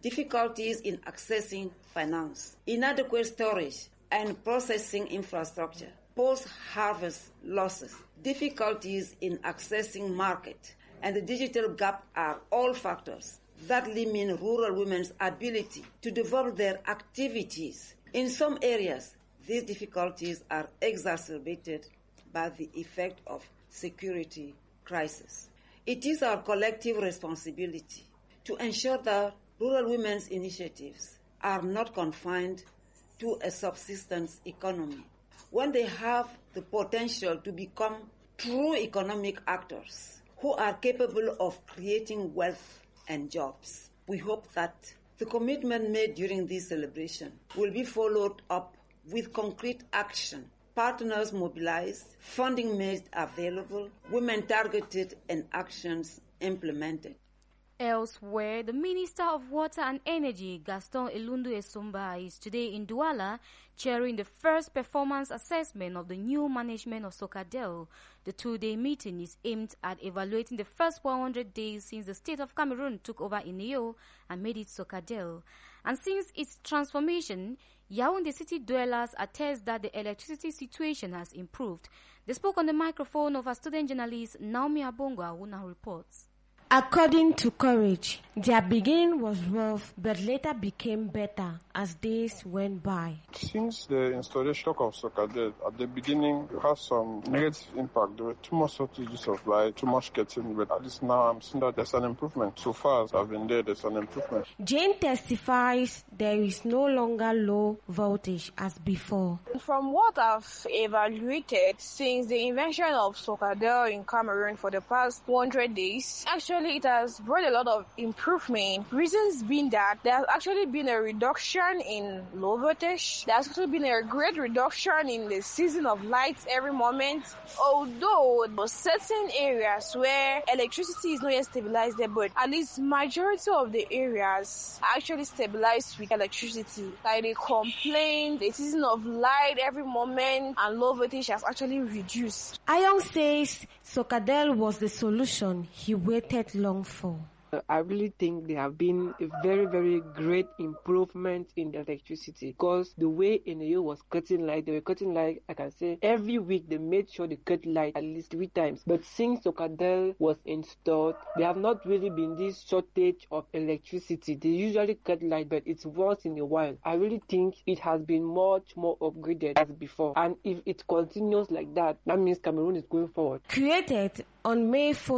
difficulties in accessing finance, inadequate storage and processing infrastructure, post-harvest losses, difficulties in accessing market, and the digital gap are all factors that limit rural women's ability to develop their activities. In some areas, these difficulties are exacerbated by the effect of security crisis. It is our collective responsibility to ensure that rural women's initiatives are not confined to a subsistence economy, when they have the potential to become true economic actors who are capable of creating wealth and jobs. We hope that the commitment made during this celebration will be followed up with concrete action, partners mobilized, funding made available, women targeted, and actions implemented. Elsewhere, the Minister of Water and Energy, Gaston Elundu Esumba, is today in Douala chairing the first performance assessment of the new management of Socadel. The two-day meeting is aimed at evaluating the first 100 days since the state of Cameroon took over Eneo and made it Socadel. And since its transformation, Yaoundé city dwellers attest that the electricity situation has improved. They spoke on the microphone of our student journalist Naomi Abongwa, who now reports. According to Courage, their beginning was rough but later became better as days went by. Since the installation of Socadel, at the beginning it had some negative impact. There were too much shortages of light, too much getting, but at least now I'm seeing that there's an improvement. So far as I've been there's an improvement. Jane testifies there is no longer low voltage as before. From what I've evaluated since the invention of Socadel in Cameroon for the past 100 days, actually it has brought a lot of improvement. Reasons being that there has actually been a reduction in low voltage. There has also been a great reduction in the season of lights every moment. Although there are certain areas where electricity is not yet stabilized there, but at least majority of the areas are actually stabilized with electricity. Like they complain, the season of light every moment and low voltage has actually reduced. Ayon says Socadel was the solution he waited long for. I really think there have been a very, very great improvement in the electricity because the way Eneo was cutting light, they were cutting light, I can say, every week they made sure they cut light at least 3 times. But since Socadel was installed, there have not really been this shortage of electricity. They usually cut light, but it's once in a while. I really think it has been much more upgraded as before. And if it continues like that, that means Cameroon is going forward. Created on May 4,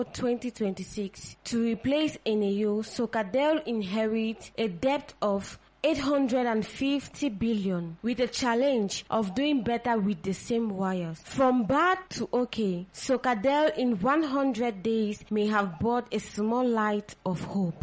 2026, to replace Eneo, Socadel inherits a debt of 850 billion with a challenge of doing better with the same wires. From bad to okay, Socadel in 100 days may have brought a small light of hope.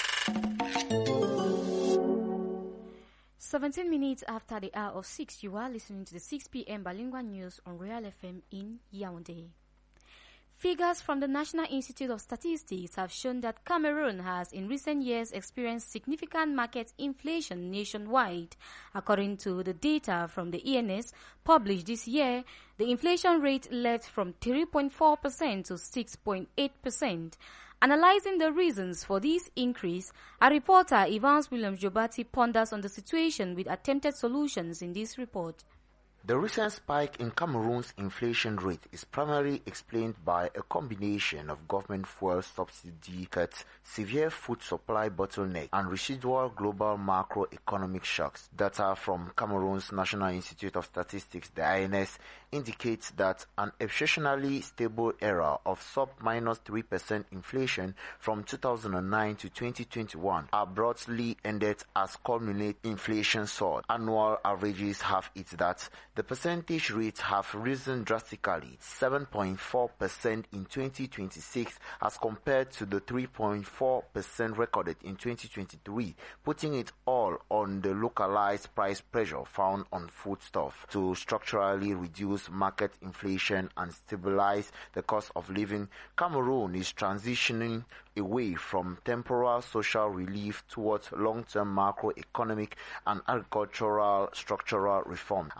17 minutes after the hour of 6, you are listening to the 6 p.m. bilingual news on Royal FM in Yaoundé. Figures from the National Institute of Statistics have shown that Cameroon has in recent years experienced significant market inflation nationwide. According to the data from the ENS published this year, the inflation rate leapt from 3.4% to 6.8%. Analyzing the reasons for this increase, our reporter Evans Williams Jobati ponders on the situation with attempted solutions in this report. The recent spike in Cameroon's inflation rate is primarily explained by a combination of government fuel subsidy cuts, severe food supply bottleneck, and residual global macroeconomic shocks. Data from Cameroon's National Institute of Statistics, the INS, indicates that an exceptionally stable era of sub-3% inflation from 2009 to 2021 abruptly ended as culminate inflation soared. Annual averages have it that the percentage rates have risen drastically, 7.4% in 2026 as compared to the 3.4% recorded in 2023, putting it all on the localized price pressure found on foodstuff to structurally reduce market inflation and stabilize the cost of living. Cameroon is transitioning away from temporal social relief towards long-term macroeconomic and agricultural structural reform and seeing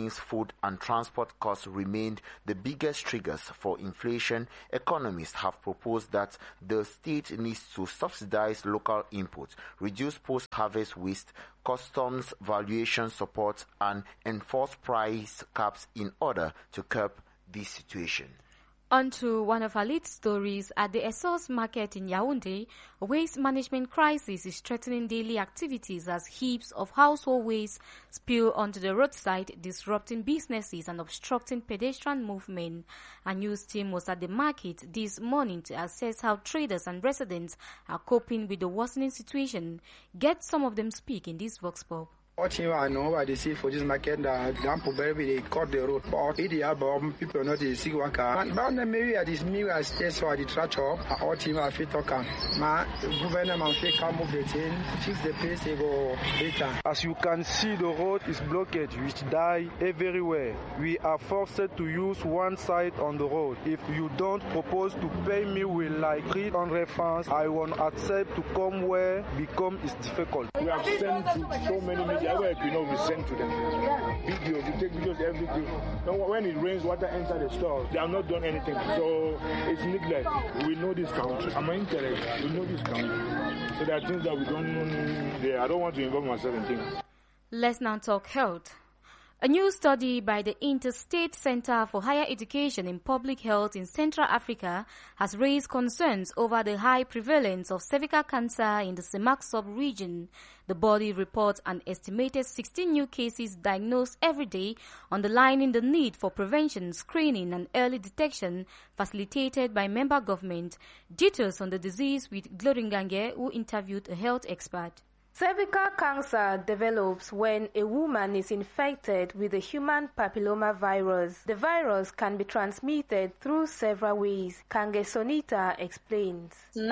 since food and transport costs remained the biggest triggers for inflation, economists have proposed that the state needs to subsidize local inputs, reduce post-harvest waste, customs valuation support, and enforce price caps in order to curb this situation. On to one of our lead stories. At the Essos market in Yaoundé, a waste management crisis is threatening daily activities as heaps of household waste spill onto the roadside, disrupting businesses and obstructing pedestrian movement. A news team was at the market this morning to assess how traders and residents are coping with the worsening situation. Get some of them speak in this Vox Pop. What I know what they see for this market that they cut the road, but it is people not the see one car. But maybe at this new as so the track up, all team are fit talking. My government can move the thing, fix the pace, they go later. As you can see, the road is blocked, which die everywhere. We are forced to use one side on the road. If you don't propose to pay me with like 300 francs, I won't accept to come where become is difficult. We have sent to so many media. We send to them videos. We take videos every day. When it rains, water enter the store. They have not done anything, so it's neglect. We know this country. I'm interested. We know this country. So there are things that we don't know there. I don't want to involve myself in things. Let's now talk health. A new study by the Interstate Center for Higher Education in Public Health in Central Africa has raised concerns over the high prevalence of cervical cancer in the Semak sub-region. The body reports an estimated 16 new cases diagnosed every day, underlining the need for prevention, screening and early detection facilitated by member government. Details on the disease with Gloringange, who interviewed a health expert. Cervical cancer develops when a woman is infected with the human papilloma virus. The virus can be transmitted through several ways. Kange Sonita explains.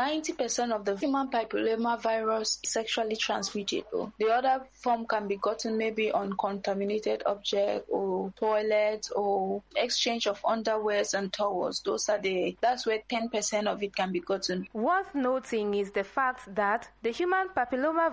90% of the human papilloma virus is sexually transmittable. The other form can be gotten maybe on contaminated object or toilets or exchange of underwears and towels. That's where 10% of it can be gotten. Worth noting is the fact that the human papilloma